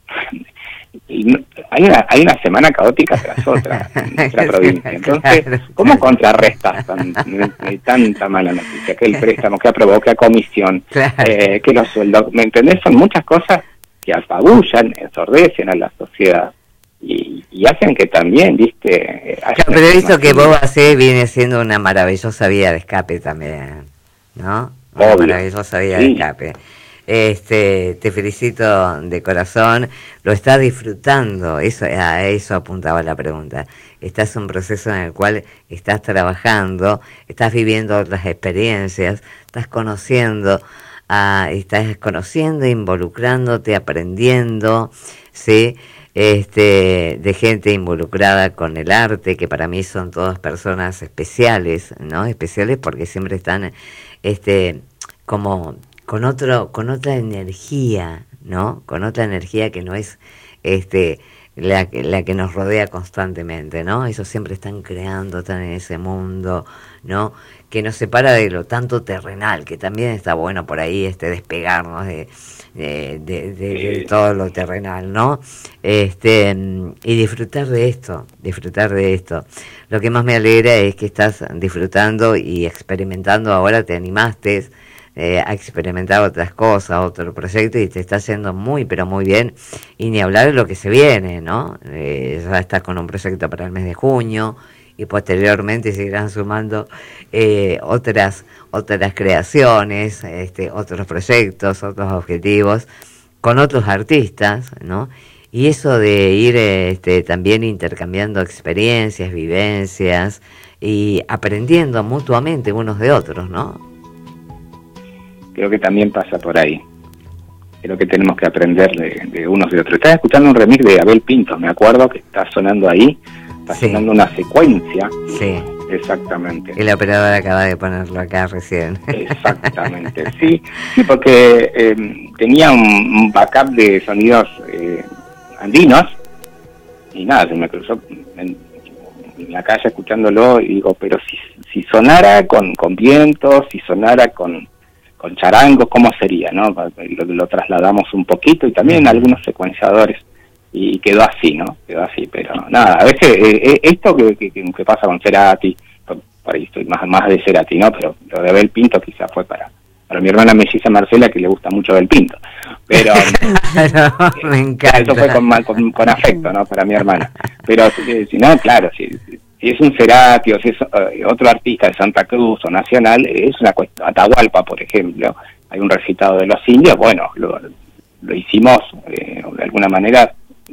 hay una hay una semana caótica tras otra en nuestra provincia. Entonces, claro, ¿cómo claro. contrarrestas tan, tanta mala noticia? Que el préstamo, que aprobó, que a comisión, claro. eh, que los sueldos, ¿me entendés? Son muchas cosas que apabullan, ensordecen a la sociedad y, y hacen que también, viste... Claro, pero esto que vos hacés viene siendo una maravillosa vía de escape también, ¿no? Una Obvio. maravillosa vía sí. de escape. Este, te felicito de corazón, lo estás disfrutando, eso, a eso apuntaba la pregunta. Estás en un proceso en el cual estás trabajando, estás viviendo otras experiencias, estás conociendo, uh, estás conociendo, involucrándote, aprendiendo, ¿sí? Este, de gente involucrada con el arte, que para mí son todas personas especiales, ¿no? Especiales porque siempre están, este, como... con otro con otra energía, ¿no? Con otra energía que no es este la, la que nos rodea constantemente, ¿no? Ellos siempre están creando, están en ese mundo, ¿no? Que nos separa de lo tanto terrenal, que también está bueno por ahí este despegarnos de, de, de, de, de todo lo terrenal, ¿no? Este y disfrutar de esto, disfrutar de esto. Lo que más me alegra es que estás disfrutando y experimentando, ahora te animaste Eh, a experimentar otras cosas, otro proyecto, y te está yendo muy, pero muy bien, y ni hablar de lo que se viene, ¿no? Eh, ya estás con un proyecto para el mes de junio, y posteriormente seguirán sumando eh, otras otras creaciones, este, otros proyectos, otros objetivos, con otros artistas, ¿no? Y eso de ir este, también intercambiando experiencias, vivencias, y aprendiendo mutuamente unos de otros, ¿no? Creo que también pasa por ahí. Creo que tenemos que aprender de, de unos de otros. Estaba escuchando un remix de Abel Pintos, me acuerdo que está sonando ahí, está sí. sonando una secuencia. Sí. Exactamente. El operador acaba de ponerlo acá recién. Exactamente, sí, sí, porque eh, tenía un, un backup de sonidos eh, andinos y nada, se me cruzó en, en la calle escuchándolo y digo, pero si, si sonara con, con vientos, si sonara con con charangos, ¿cómo sería? ¿No? Lo, lo trasladamos un poquito y también en algunos secuenciadores y quedó así, ¿no? Quedó así, pero nada, a veces eh, esto que, que, que pasa con Cerati, por, por ahí estoy más, más de Cerati, ¿no? Pero lo de Abel Pinto quizás fue para para mi hermana melliza Marcela, que le gusta mucho Abel Pinto, pero claro, me encanta. Eso fue con, con, con afecto, ¿no? Para mi hermana, pero eh, si no, claro, si, si es un Cerati o si es uh, otro artista de Santa Cruz o nacional, eh, es una cuestión. Atahualpa, por ejemplo, hay un recitado de los indios, bueno, lo, lo hicimos eh, de alguna manera,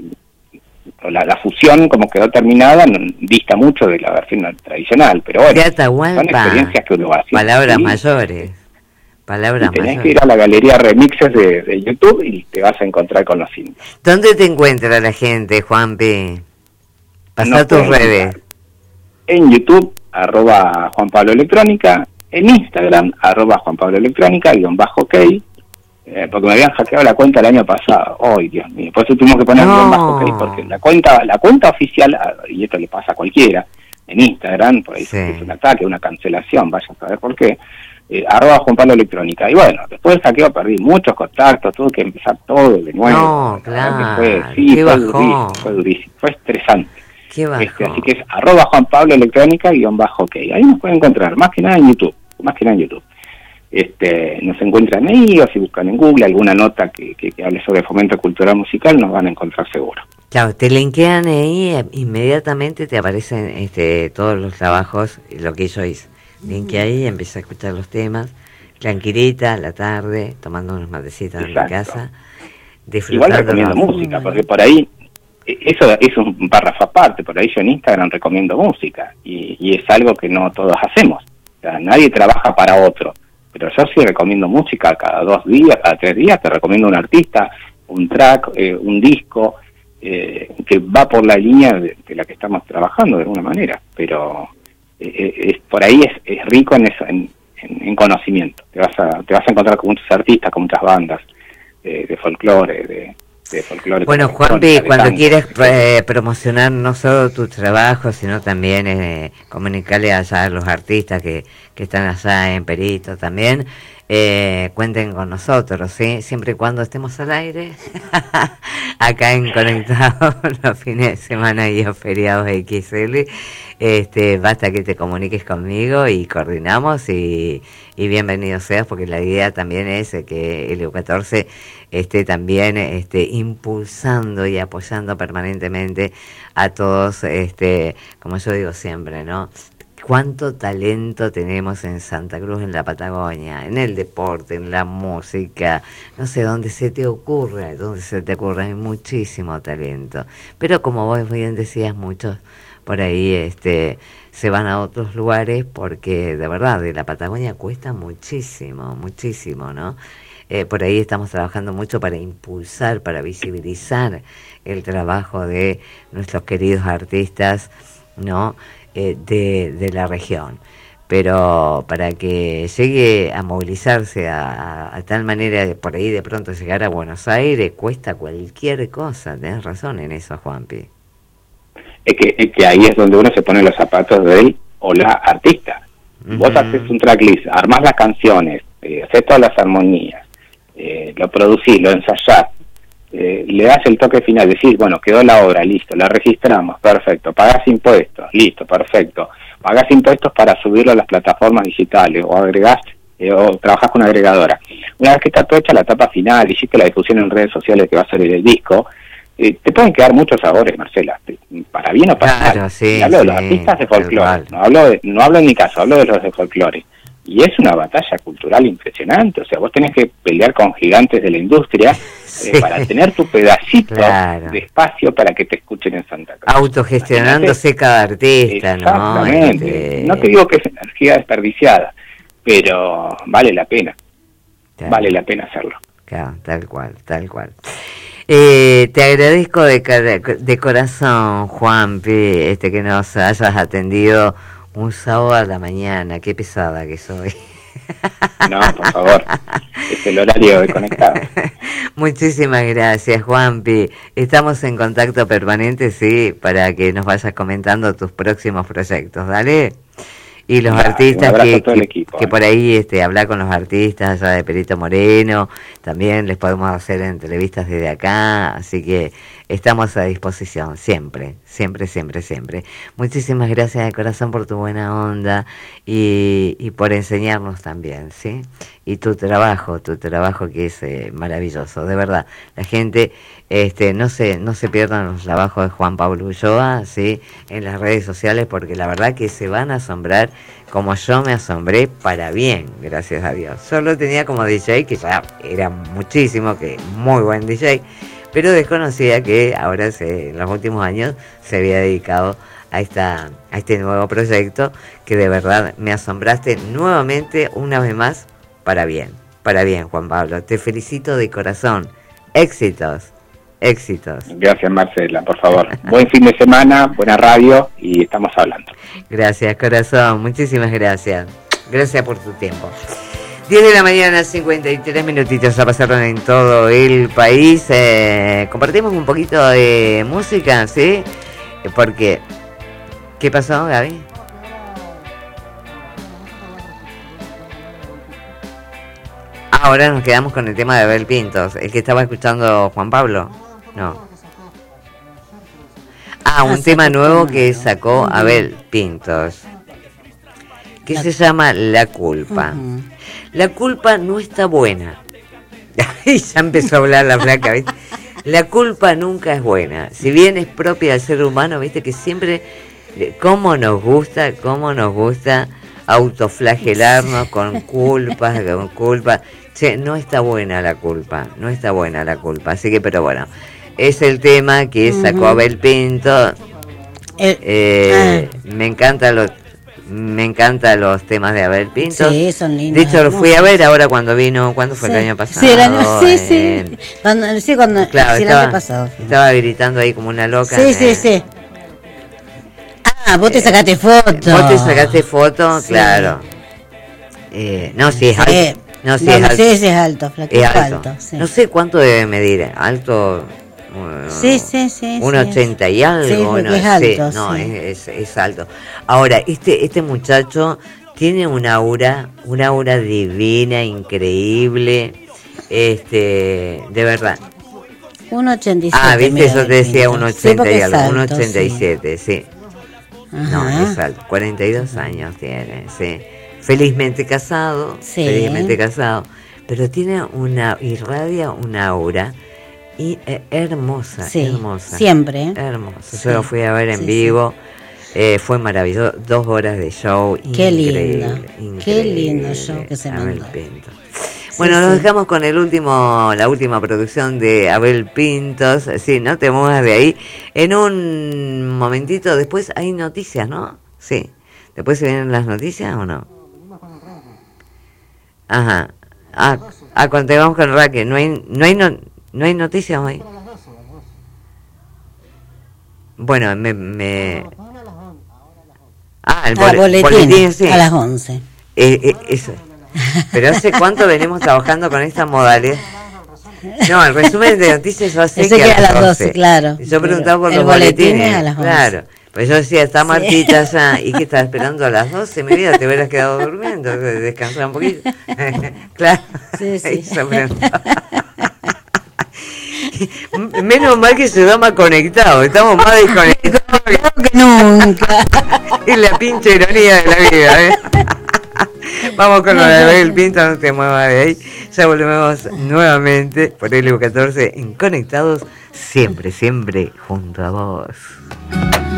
la, la fusión como quedó terminada no, dista mucho de la versión tradicional, pero bueno, Atahualpa, son experiencias que uno va haciendo. Palabras ¿sí? mayores. Palabras y tenés mayores. que ir a la galería remixes de, de YouTube y te vas a encontrar con los indios. ¿Dónde te encuentra la gente, Juanpi? Pasá no tus redes. En YouTube, arroba Juan Pablo Electrónica, en Instagram, arroba Juan Pablo Electrónica, guión bajo ok, eh, porque me habían hackeado la cuenta el año pasado. ¡Ay, Dios mío! Por eso tuvimos que poner no. guión bajo ok, porque la cuenta la cuenta oficial, y esto le pasa a cualquiera, en Instagram, por ahí sí. es un ataque, una cancelación, vaya a saber por qué, eh, arroba Juan Pablo Electrónica. Y bueno, después del saqueo perdí muchos contactos, tuve que empezar todo de nuevo. No, claro. Fue, sí, fue durísimo, fue durísimo, fue estresante. Este, así que es arroba Juan Pablo Electrónica guión bajo ok. Ahí nos pueden encontrar, más que nada en YouTube, más que nada en YouTube. Este, nos encuentran ahí, o si buscan en Google alguna nota que, que, que hable sobre fomento cultural musical, nos van a encontrar seguro. Claro, te linkean ahí, inmediatamente te aparecen este, todos los trabajos, lo que yo hice. Linké ahí y empecé a escuchar los temas, tranquilita, a la tarde, tomando unos matecitos en la casa. Igual recomiendo música, porque por ahí eso es un párrafo aparte, por ahí yo en Instagram recomiendo música, y, y es algo que no todos hacemos, o sea, nadie trabaja para otro, pero yo sí recomiendo música cada dos días, cada tres días, te recomiendo un artista, un track, eh, un disco, eh, que va por la línea de, de la que estamos trabajando de alguna manera, pero eh, es, por ahí es, es rico en, eso, en, en, en conocimiento. Te vas a te vas a encontrar con muchos artistas, con muchas bandas eh, de folclore, de, de folclore. Bueno, Juanpi, cuando tango, quieres eh, promocionar no solo tu trabajo, sino también eh, comunicarle allá a los artistas que, que están allá en Perito también, eh, cuenten con nosotros, ¿sí? Siempre y cuando estemos al aire, acá en Conectados los fines de semana y los feriados X L, este, basta que te comuniques conmigo y coordinamos y, y bienvenido seas, porque la idea también es que el E U catorce esté también este, impulsando y apoyando permanentemente a todos, este, como yo digo siempre, ¿no? Cuánto talento tenemos en Santa Cruz, en la Patagonia, en el deporte, en la música, no sé, dónde se te ocurre, dónde se te ocurre, hay muchísimo talento. Pero como vos bien decías, muchos por ahí este, se van a otros lugares porque de verdad de la Patagonia cuesta muchísimo, muchísimo, ¿no? Eh, por ahí estamos trabajando mucho para impulsar, para visibilizar el trabajo de nuestros queridos artistas, ¿no? Eh, de, de la región, pero para que llegue a movilizarse a, a, a tal manera de por ahí de pronto llegar a Buenos Aires cuesta cualquier cosa. Tenés razón en eso, Juanpi. Es que, es que ahí es donde uno se pone los zapatos de él o la artista. Uh-huh. Vos haces un tracklist, armás las canciones, eh, haces todas las armonías, eh, lo producís, lo ensayás, Eh, le das el toque final, decís, bueno, quedó la obra, listo, la registramos, perfecto, pagás impuestos, listo, perfecto, pagás impuestos para subirlo a las plataformas digitales, o agregás, eh, o trabajás con una agregadora. Una vez que está toda hecha la etapa final, hiciste la difusión en redes sociales que va a salir el disco, eh, te pueden quedar muchos sabores, Marcela, para bien o para claro, mal. Sí, hablo sí, de los artistas de folclore, no hablo, de, no hablo en mi caso, hablo de los de folclore. Y es una batalla cultural impresionante, o sea, vos tenés que pelear con gigantes de la industria sí. eh, para tener tu pedacito claro. de espacio para que te escuchen en Santa Cruz. Autogestionándose Imagínate, cada artista, exactamente. ¿no? Este... No te digo que es energía desperdiciada, pero vale la pena, claro. vale la pena hacerlo. Claro, tal cual, tal cual. Eh, te agradezco de, de corazón, Juanpi, este, que nos hayas atendido un sábado a la mañana. Qué pesada que soy. No, por favor, es el horario de Conectado. Muchísimas gracias, Juanpi. Estamos en contacto permanente, sí, para que nos vayas comentando tus próximos proyectos, ¿dale? Y los claro, artistas que, que, equipo, que eh. por ahí este, hablar con los artistas allá de Perito Moreno, también les podemos hacer entrevistas desde acá, así que estamos a disposición, siempre, siempre, siempre, siempre. Muchísimas gracias de corazón por tu buena onda y, y por enseñarnos también, ¿sí? Y tu trabajo, tu trabajo que es eh, maravilloso, de verdad. La gente, este, no se, no se pierdan los trabajos de Juan Pablo Ulloa, ¿sí? En las redes sociales, porque la verdad que se van a asombrar como yo me asombré para bien, gracias a Dios. Solo tenía como D J, que ya era muchísimo, que muy buen D J, pero desconocía que ahora se, en los últimos años se había dedicado a esta a este nuevo proyecto, que de verdad me asombraste nuevamente una vez más para bien, para bien, Juan Pablo. Te felicito de corazón. Éxitos, éxitos. Gracias, Marcela, por favor. Buen fin de semana, buena radio y estamos hablando. Gracias, corazón, muchísimas gracias. Gracias por tu tiempo. diez de la mañana, cincuenta y tres minutitos, ya pasaron en todo el país. Eh, compartimos un poquito de música, ¿sí? Porque, ¿qué pasó, Gaby? Ahora nos quedamos con el tema de Abel Pintos, el que estaba escuchando Juan Pablo. No. Ah, un tema nuevo que sacó Abel Pintos, que se llama La Culpa. Uh-huh. La culpa no está buena. Y ya empezó a hablar la flaca, ¿viste? La culpa nunca es buena. Si bien es propia del ser humano, ¿viste? Que siempre, cómo nos gusta, cómo nos gusta autoflagelarnos con culpas, con culpas. Che, no está buena la culpa, no está buena la culpa. Así que, pero bueno, es el tema que sacó uh-huh. Abel Pinto. Eh, eh, ah. Me encanta los... Me encantan los temas de Abel Pinto. Sí, son lindos. De hecho, lo fui a ver ahora cuando vino, ¿cuándo fue sí. el año pasado? Sí, el año, sí, sí. En... Cuando, sí, cuando, claro, sí, estaba, el año pasado. Estaba gritando ahí como una loca. Sí, eh. sí, sí. Ah, vos te sacaste foto. Vos te sacaste foto, sí. Claro. Eh, no, sí es sí. alto. No, sí no, es no alto. sé si es alto, flaquito Es alto. alto. Sí. No sé cuánto debe medir. Alto. Uh, Sí, sí, sí. Un ochenta y algo. Sí, no, es alto, sí, no sí. es, es, es alto. Ahora, este, este muchacho tiene un aura, una aura divina, increíble. Este, de verdad. un ochenta y siete. Ah, viste, yo te decía un un ochenta y algo, un alto, ochenta y siete, sí. sí. Ajá. No, es alto. cuarenta y dos años tiene, sí. Felizmente casado, Sí. felizmente casado. Pero tiene una, irradia una aura y eh, hermosa, Sí, hermosa. siempre. Hermosa. Sí. Yo lo fui a ver en Sí, vivo. Sí. Eh, fue maravilloso. Dos horas de show. Qué increíble, lindo. Increíble. Qué lindo show que se Abel mandó. Pintos. Sí, Bueno, nos sí. dejamos con el último, la última producción de Abel Pintos. Sí, no te muevas de ahí. En un momentito, después hay noticias, ¿no? Sí. ¿Después se vienen las noticias o no? Ajá. Ah, ah cuando te vamos con Raquel, ¿no hay, no hay, no, no hay noticias hoy? Bueno, me... me... Ah, el ah, bole, boletín, boletín, sí. A las once. Eh, eh, eso. Pero ¿hace cuánto venimos trabajando con esta modalidad? No, el resumen de noticias yo sé Ese que, que a las doce, claro. Yo preguntaba por el los boletín boletines. es a las once. Claro. Pues yo decía, está Sí. Martita ya. ¿Y qué estaba esperando a las doce? Mi vida, te hubieras quedado durmiendo, descansar un poquito. Claro. Sí, sí. Eso preguntaba. Menos mal que se llama conectado, estamos más desconectados que nunca. Es la pinche ironía de la vida, ¿eh? Vamos con lo de Abel Pinto, no te muevas de ahí. Ya volvemos nuevamente por L U catorce en Conectados, siempre, siempre junto a vos.